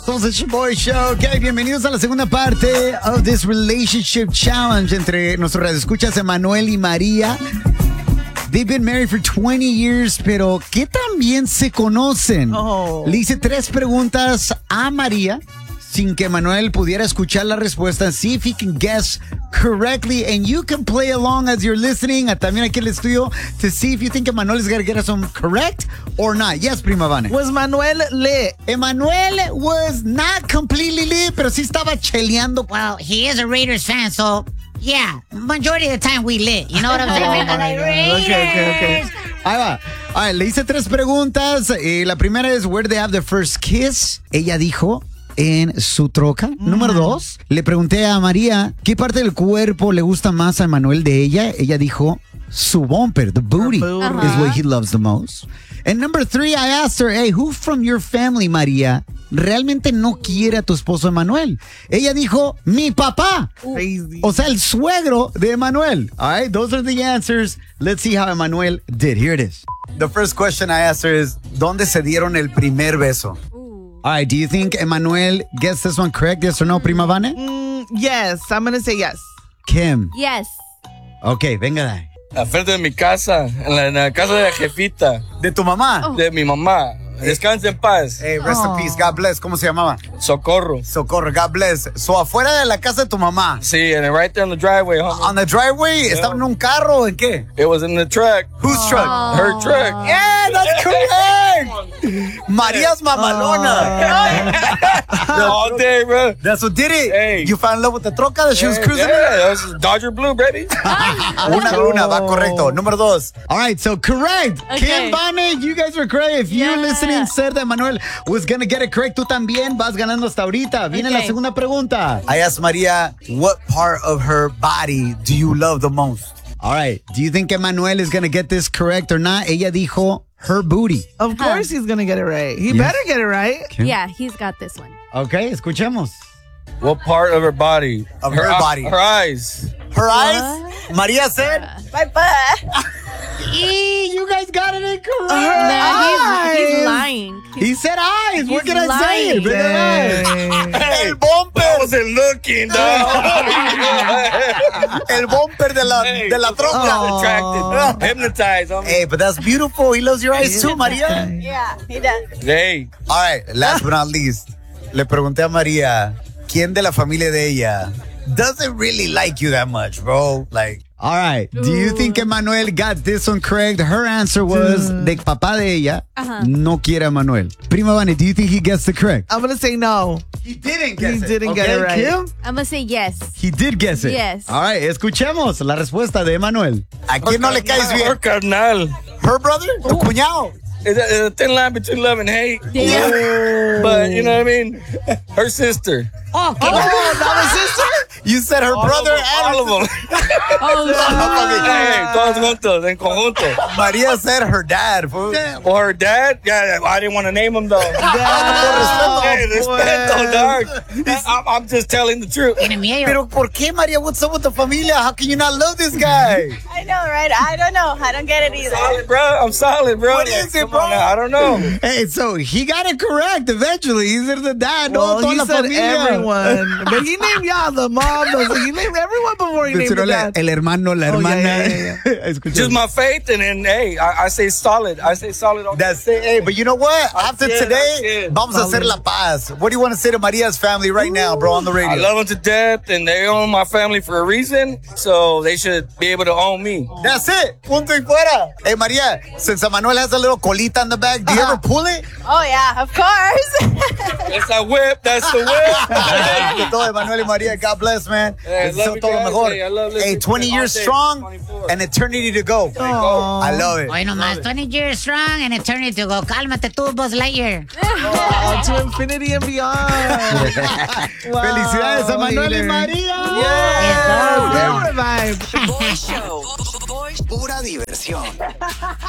Somos el Boy Show. Ok, bienvenidos a la segunda parte of this relationship challenge entre nuestros radioescuchas Emanuel y María. They've been married for 20 years, pero ¿qué tan bien se conocen? Le hice 3 preguntas a María sin que Emanuel pudiera escuchar la respuesta. See if he can guess correctly, and you can play along as you're listening. También aquí en el estudio to see if you think Emanuel is going to get us some correct or not. Yes, Prima Vane. Was Manuel lit? Emanuel was not completely lit, pero sí estaba cheleando. Well, he is a Raiders fan, so yeah, majority of the time we lit. You know what I'm saying? Like, Okay. Ahí va. A ver, le hice 3 preguntas. La primera es, where they have their first kiss? Ella dijo, en su troca. Número 2, le pregunté a María qué parte del cuerpo le gusta más a Emanuel de ella. Ella dijo su bumper, the booty, is what he loves the most. And number 3, I asked her, hey, who from your family, María, realmente no quiere a tu esposo Emanuel? Ella dijo, mi papá. Crazy. O sea, el suegro de Emanuel. All right, those are the answers. Let's see how Emanuel did. Here it is. The first question I asked her is, ¿dónde se dieron el primer beso? All right, do you think Emanuel gets this one correct? Yes or no, Prima Vane? Yes, I'm going to say yes. Kim. Yes. Ok, venga de ahí. Al frente de mi casa, en la casa de la jefita, ¿De tu mamá? de mi mamá. Descanse en paz. Hey, rest in peace. God bless. ¿Cómo se llamaba? Socorro. Socorro. God bless. So, afuera de la casa de tu mamá. Sí, and right there on the driveway, homie. On the driveway, ¿estaba en un carro o en qué? It was in the truck. Whose truck? Her truck. Yeah, that's correct. María's mamalona. All day, bro. That's what did it. Hey. You fell in love with the troca that she was cruising in? Yeah, that was Dodger Blue, baby. Una, va correcto. Número 2. All right, so correct. Okay. Kim, Vane, you guys were correct. If you're Yeah. listening, said that Manuel was going to get it correct. Tú también vas ganando hasta ahorita. Viene la Okay. segunda pregunta. I asked María, what part of her body do you love the most? All right, do you think Emanuel is going to get this correct or not? Ella dijo her booty. Of course he's going to get it right. He better get it right. Kim? Yeah, he's got this one. Okay, escuchemos. What part of her body? Of her body. Her eyes. Her eyes? María said? My butt. You guys got it incorrect. No, he's lying. He said eyes. What He's can I say? lying. El bumper. I wasn't looking, dog. El bumper de la troca. Attracted. Hypnotized, homie. Hey, but that's beautiful. He loves your eyes too, María. Yeah, he does. Hey. All right, last but not least, le pregunté a María, ¿quién de la familia de ella doesn't really like you that much, bro? Like, all right, do you think Emanuel got this one correct? Her answer was, de papá de ella no quiere a Emanuel. Prima Vane, do you think he gets the correct? I'm going to say no. He didn't He didn't get it right. Kim? I'm gonna say yes. He did guess it. Yes. All right, escuchemos la respuesta de Emanuel. ¿A quién no le caes Her bien? carnal. Her brother? Tu cuñado. It's a thin line between love and hate. Damn. But, you know what I mean? Her sister. Oh, Oh, not a sister? You said her brother and All of them. Hey, todos juntos, en conjunto. María said her dad. Fool. Or her dad? Yeah, I didn't want to name him, though. Hey, respeto, dog. I'm just telling the truth. Pero ¿por qué, María? What's up with the familia? How can you not love this guy? I know, right? I don't know. I don't get it either. Solid, bro. I'm solid, bro. What is it, Come bro? on now, I don't know. Hey, so he got it correct eventually. He said the dad, Well, no, he toda la said familia. everyone. But he named y'all, the mom. He named everyone before he named the Mencionó dad. el hermano, la Oh, hermana. yeah. Escucha. Just my faith, and then, hey, I say solid. I say solid. On That's it. Hey, but you know what? After it, today, that's it. vamos a hacer la paz. What do you want to say to Maria's family right now, bro, on the radio? I love them to death, and they own my family for a reason, so they should be able to own me. That's it. Punto y fuera. Hey, Maria, since Emmanuel has a little colita in the back, do you ever pull it? Oh, yeah, of course. That's a whip. That's the whip. De todo, Emmanuel y Maria, God bless, man. Hey, I Les love deseo you todo lo guys. mejor. Hey, I love Hey, listening 20 to years all day, strong 24. and eternity to go. I love it. Hoy nomás 20 years strong and eternity to go. Cálmate tú, Buzz Lightyear. Oh, to infinity and beyond. Felicidades a Manuel y Later. María. Yes. Revive. Boy Show. Pura diversión.